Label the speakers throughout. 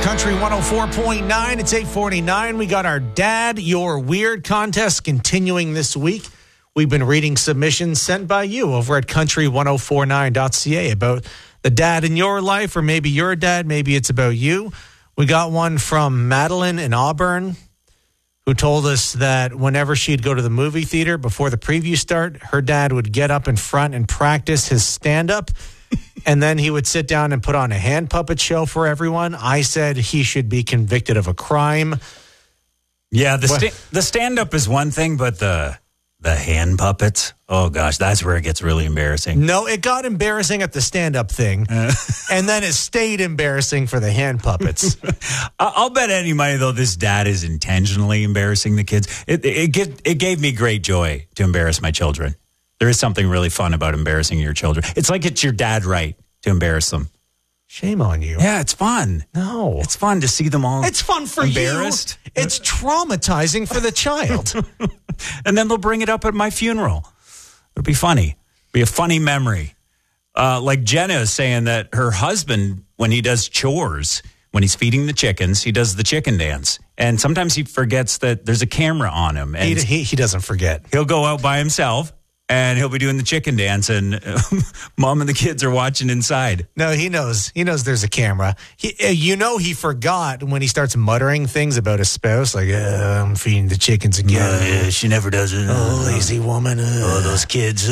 Speaker 1: Country 104.9, it's 8:49. We got our Dad You're Weird contest continuing this week. We've been reading submissions sent by you over at country1049.ca about the dad in your life, or maybe your dad, maybe it's about you. We got one from Madeline in Auburn, who told us that whenever she'd go to the movie theater before the preview start, her dad would get up in front and practice his stand-up. And then he would sit down and put on a hand puppet show for everyone. I said he should be convicted of a crime.
Speaker 2: Yeah, the stand-up is one thing, but the hand puppets, oh gosh, that's where it gets really embarrassing.
Speaker 1: No, it got embarrassing at the stand-up thing, and then it stayed embarrassing for the hand puppets.
Speaker 2: I'll bet any money, though, this dad is intentionally embarrassing the kids. It gave me great joy to embarrass my children. There is something really fun about embarrassing your children. It's like it's your dad right to embarrass them.
Speaker 1: Shame on you.
Speaker 2: Yeah, it's fun.
Speaker 1: No.
Speaker 2: It's fun to see them all
Speaker 1: It's fun for
Speaker 2: embarrassed.
Speaker 1: you. It's traumatizing for the child.
Speaker 2: And then they'll bring it up at my funeral. It'll be funny. Be a funny memory. Like Jenna is saying that her husband, when he does chores, when he's feeding the chickens, he does the chicken dance. And sometimes he forgets that there's a camera on him. And
Speaker 1: He doesn't forget.
Speaker 2: he'll go out by himself. And he'll be doing the chicken dance, and Mom and the kids are watching inside.
Speaker 1: No, he knows. He knows there's a camera. He forgot when he starts muttering things about his spouse, like, I'm feeding the chickens again.
Speaker 2: Yeah, she never does it.
Speaker 1: Oh, lazy woman.
Speaker 2: Those kids.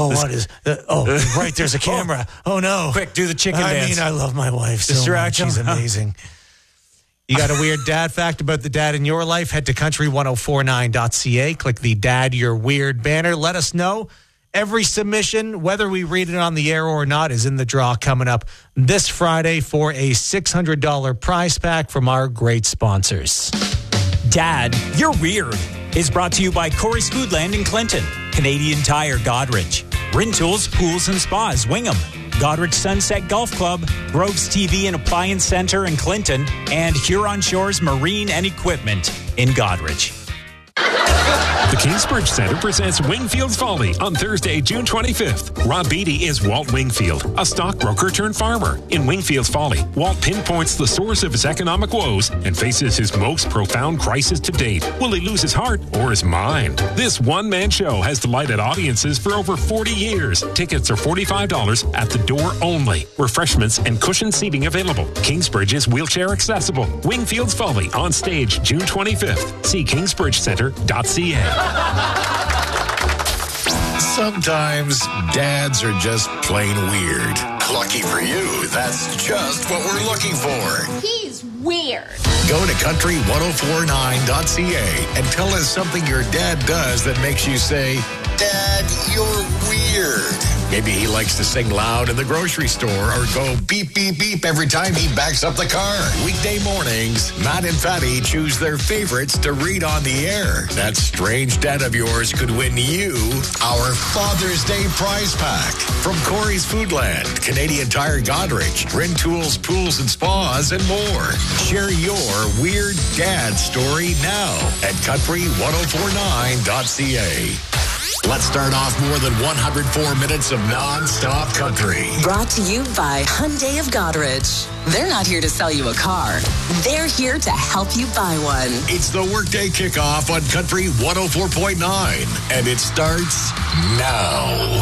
Speaker 1: Right, there's a camera. Oh, no.
Speaker 2: Quick, do the chicken dance.
Speaker 1: I love my wife so much.
Speaker 2: Distract him.
Speaker 1: She's amazing. You got a weird dad fact about the dad in your life? Head to country1049.ca. Click the Dad You're Weird banner. Let us know. Every submission, whether we read it on the air or not, is in the draw coming up this Friday for a $600 prize pack from our great sponsors.
Speaker 2: Dad, You're Weird is brought to you by Corey's Foodland in Clinton, Canadian Tire Godrich, Rentals, Pools and Spas, Wingham, Godrich Sunset Golf Club, Groves TV and Appliance Center in Clinton, and Huron Shores Marine and Equipment in Godrich.
Speaker 3: The Kingsbridge Center presents Wingfield's Folly on Thursday, June 25th. Rob Beatty is Walt Wingfield, a stockbroker turned farmer. In Wingfield's Folly, Walt pinpoints the source of his economic woes and faces his most profound crisis to date. Will he lose his heart or his mind? This one-man show has delighted audiences for over 40 years. Tickets are $45 at the door only. Refreshments and cushioned seating available. Kingsbridge is wheelchair accessible. Wingfield's Folly on stage June 25th. See kingsbridgecenter.ca.
Speaker 4: Sometimes dads are just plain weird. Lucky for you, that's just what we're looking for.
Speaker 5: He's weird.
Speaker 4: Go to country1049.ca and tell us something your dad does that makes you say, Dad, you're weird. Maybe he likes to sing loud in the grocery store or go beep, beep, beep every time he backs up the car. Weekday mornings, Matt and Fatty choose their favorites to read on the air. That strange dad of yours could win you our Father's Day prize pack from Corey's Foodland, Canadian Tire Godrich, Rentals, Pools and Spas, and more. Share your weird dad story now at country1049.ca. Let's start off more than 104 minutes of non-stop country.
Speaker 6: Brought to you by Hyundai of Godrich. They're not here to sell you a car. They're here to help you buy one.
Speaker 4: It's the Workday Kickoff on Country 104.9, and it starts now.